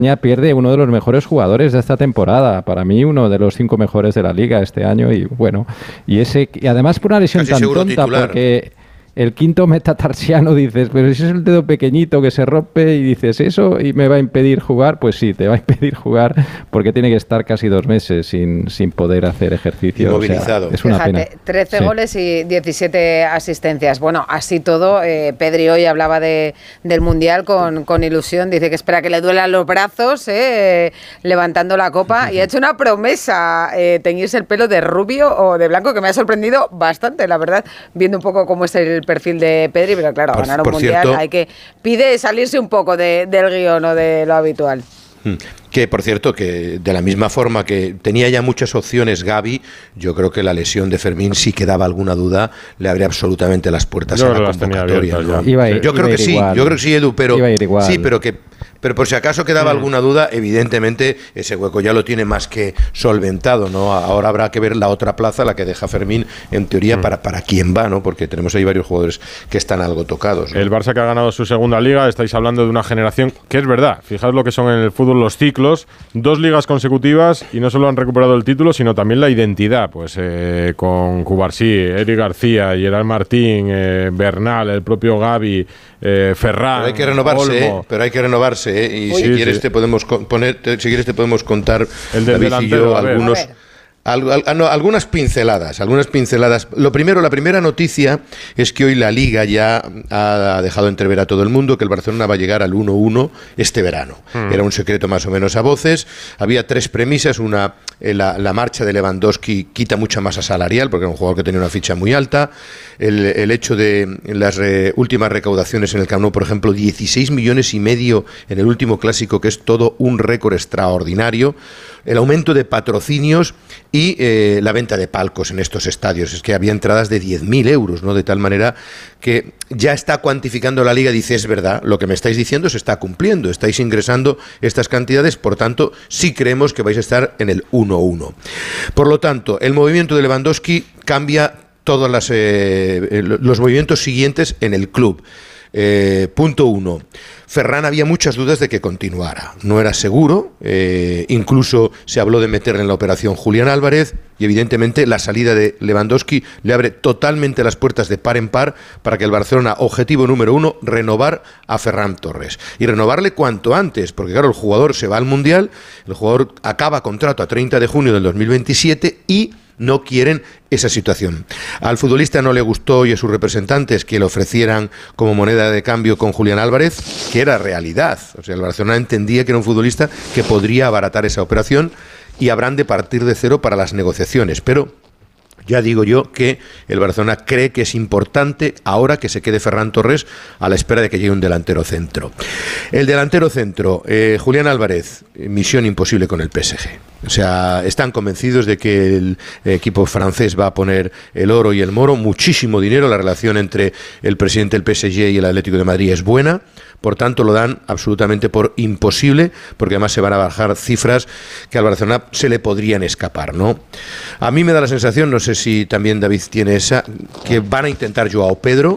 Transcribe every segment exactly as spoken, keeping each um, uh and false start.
pierde uno de los mejores jugadores de esta temporada, para mí uno de los cinco mejores de la liga este año, y bueno, y ese y además por una lesión Casi tan tonta, titular. Porque el quinto metatarsiano, dices, pero ese es el dedo pequeñito que se rompe, y dices, ¿eso y me va a impedir jugar? Pues sí, te va a impedir jugar porque tiene que estar casi dos meses sin, sin poder hacer ejercicio. Inmovilizado. O sea, es una Fíjate, pena. trece Sí. goles y diecisiete asistencias. Bueno, así todo, eh, Pedri hoy hablaba de, del Mundial con, con ilusión. Dice que espera que le duelan los brazos, eh, levantando la copa. Y ha hecho una promesa, eh, teñirse el pelo de rubio o de blanco, que me ha sorprendido bastante, la verdad, viendo un poco cómo es el perfil de Pedri. Pero claro, Por- ganar un por Mundial cierto, hay que pide salirse un poco de, del guión o de lo habitual. Que, por cierto, que de la misma forma que tenía ya muchas opciones Gavi, yo creo que la lesión de Fermín, si quedaba alguna duda, le abría absolutamente las puertas Yo a creo la que las tenía convocatoria, abiertas ¿no? ya. Iba a ir- Yo creo iba a que ir sí, igual. yo creo que sí, Edu, pero Iba a ir igual. sí, pero que pero por si acaso quedaba Mm. alguna duda, evidentemente ese hueco ya lo tiene más que solventado, ¿no? Ahora habrá que ver la otra plaza, la que deja Fermín, en teoría, Mm. para, para quién va, ¿no? Porque tenemos ahí varios jugadores que están algo tocados, ¿no? El Barça que ha ganado su segunda liga, estáis hablando de una generación que es verdad. Fijaos lo que son en el fútbol los ciclos, dos ligas consecutivas y no solo han recuperado el título, sino también la identidad. Pues eh, con Cubarsí, Eric García, Gerard Martín, eh, Bernal, el propio Gavi, eh, Ferran, Pero hay que renovarse, Olmo. ¿eh? Pero hay que renovarse, ¿eh? Y Uy. si Sí, quieres sí. te podemos co- poner, te- si quieres te podemos contar, El del David y delantero, yo, a ver. algunos. A ver. Al- al- ah, no, algunas pinceladas, algunas pinceladas. Lo primero, la primera noticia es que hoy la Liga ya ha dejado entrever a todo el mundo que el Barcelona va a llegar al uno uno este verano. Hmm. Era un secreto más o menos a voces. Había tres premisas. Una, eh, la, la marcha de Lewandowski quita mucha masa salarial porque era un jugador que tenía una ficha muy alta. El, el hecho de las eh, últimas recaudaciones en el Camp Nou, por ejemplo, dieciséis millones y medio en el último clásico, que es todo un récord extraordinario. El aumento de patrocinios y eh, la venta de palcos en estos estadios. Es que había entradas de diez mil euros, ¿no? De tal manera que ya está cuantificando la Liga, dice, es verdad, lo que me estáis diciendo se está cumpliendo, estáis ingresando estas cantidades, por tanto, sí creemos que vais a estar en el uno uno. Por lo tanto, el movimiento de Lewandowski cambia todos las, eh, los movimientos siguientes en el club. Eh, punto uno. Ferran había muchas dudas de que continuara. No era seguro. Eh, incluso se habló de meterle en la operación Julián Álvarez. Y evidentemente la salida de Lewandowski le abre totalmente las puertas de par en par para que el Barcelona, objetivo número uno, renovar a Ferran Torres. Y renovarle cuanto antes, porque claro, el jugador se va al Mundial, el jugador acaba contrato a treinta de junio del dos mil veintisiete y no quieren esa situación. Al futbolista no le gustó y a sus representantes que le ofrecieran como moneda de cambio con Julián Álvarez, que era realidad. O sea, el Barcelona entendía que era un futbolista que podría abaratar esa operación y habrán de partir de cero para las negociaciones. Pero ya digo yo que el Barcelona cree que es importante ahora que se quede Ferran Torres a la espera de que llegue un delantero centro. El delantero centro, eh, Julián Álvarez, misión imposible con el P S G. O sea, están convencidos de que el equipo francés va a poner el oro y el moro, muchísimo dinero. La relación entre el presidente del P S G y el Atlético de Madrid es buena. Por tanto, lo dan absolutamente por imposible, porque además se van a bajar cifras que al Barcelona se le podrían escapar, ¿no? A mí me da la sensación, no sé si también David tiene esa, que van a intentar Joao Pedro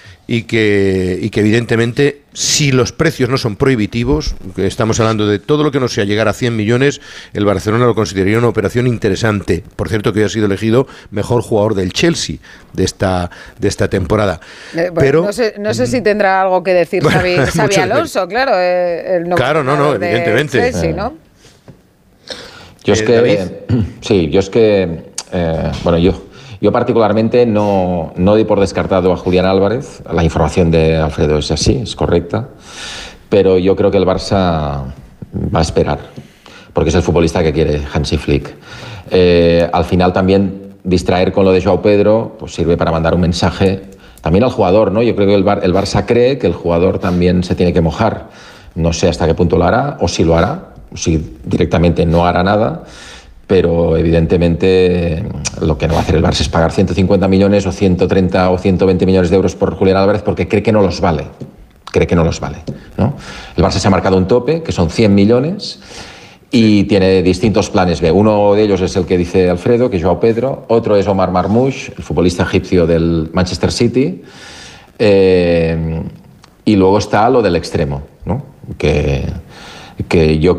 y que, y que evidentemente, si los precios no son prohibitivos, que estamos hablando de todo lo que no sea llegar a cien millones, el Barcelona lo consideraría una operación interesante. Por cierto, que hoy ha sido elegido mejor jugador del Chelsea de esta, de esta temporada. Eh, bueno, Pero no, sé, no sé si tendrá algo que decir Bueno, Xavi, Xavi mucho Alonso, claro. Eh, el nuevo Claro, no, no, entrenador de evidentemente. Chelsea, ¿no? Yo es Eh, que, David. sí, yo es que, eh, bueno, yo, yo particularmente no, no doy por descartado a Julián Álvarez. La información de Alfredo es así, es correcta, pero yo creo que el Barça va a esperar, porque es el futbolista que quiere Hansi Flick. Eh, al final también distraer con lo de Joao Pedro pues sirve para mandar un mensaje también al jugador, ¿no? Yo creo que el, Bar, el Barça cree que el jugador también se tiene que mojar. No sé hasta qué punto lo hará o si lo hará, si directamente no hará nada, pero evidentemente lo que no va a hacer el Barça es pagar ciento cincuenta millones o ciento treinta o ciento veinte millones de euros por Julián Álvarez porque cree que no los vale, cree que no los vale, ¿no? El Barça se ha marcado un tope, que son cien millones, y tiene distintos planes B. Uno de ellos es el que dice Alfredo, que es Joao Pedro, otro es Omar Marmoush, el futbolista egipcio del Manchester City, eh, y luego está lo del extremo, ¿no? que, que yo